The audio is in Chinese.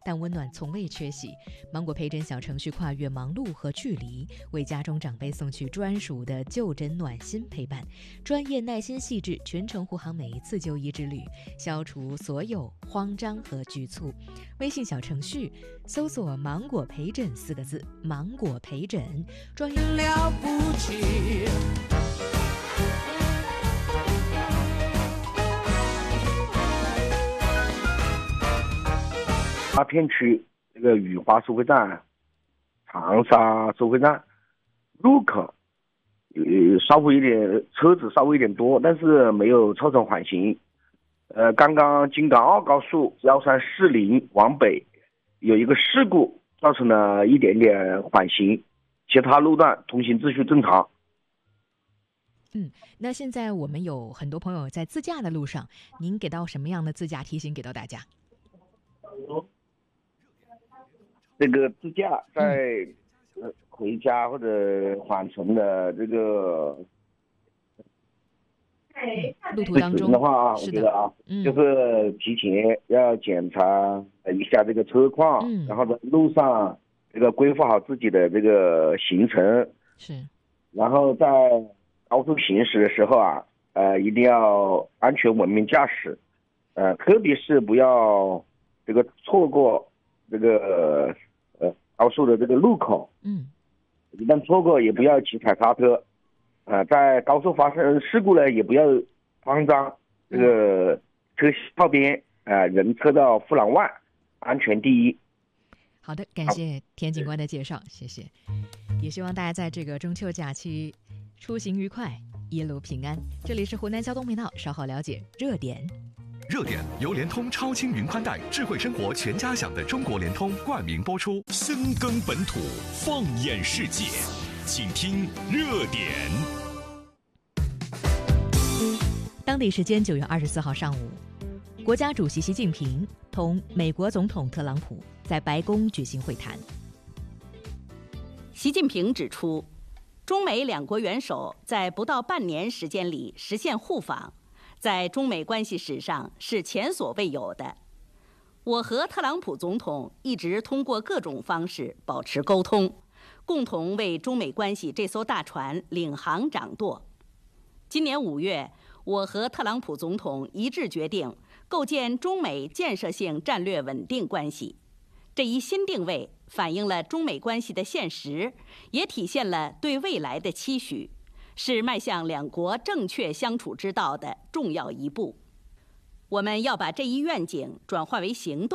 但温暖从未缺席。芒果陪诊小程序跨越忙碌和距离，为家中长辈送去专属的就诊暖心陪伴，专业、耐心、细致，全程护航每一次就医之旅，消除所有慌张和局促。微信小程序搜索"芒果陪诊"4个字，芒果陪诊，专业了不起。 大片区这个雨花收费站、长沙收费站入口，稍微一点车子稍微一点多，但是没有超车缓行。刚刚京港澳高速1340往北有一个事故，造成了一点点缓行，其他路段通行秩序正常。 那现在我们有很多朋友在自驾的路上，您给到什么样的自驾提醒给到大家？ 这个自驾在回家或者返程的这个路途当中的话我是觉得就是提前要检查一下这个车况，然后在路上这个规划好自己的这个行程， 是， 然后在高速行驶的时候一定要安全文明驾驶，特别是不要这个错过这个高速的这个路口，一旦错过也不要急踩刹车，在高速发生事故呢也不要慌张，这个车靠边，人车道护栏外，安全第一。 好的，感谢田警官的介绍，谢谢。也希望大家在这个中秋假期出行愉快，一路平安。这里是湖南交通频道，稍后了解热点。 热点由联通超轻云宽带智慧生活全家享的中国联通冠名播出。 深耕本土，放眼世界，请听热点。 当地时间9月24号上午，国家主席习近平同美国总统特朗普在白宫举行会谈。 习近平指出，中美两国元首在不到半年时间里实现互访，在中美关系史上是前所未有的。我和特朗普总统一直通过各种方式保持沟通，共同为中美关系这艘大船领航掌舵。今年5月，我和特朗普总统一致决定构建中美建设性战略稳定关系。这一新定位反映了中美关系的现实，也体现了对未来的期许，是迈向两国正确相处之道的重要一步。我们要把这一愿景转化为行动。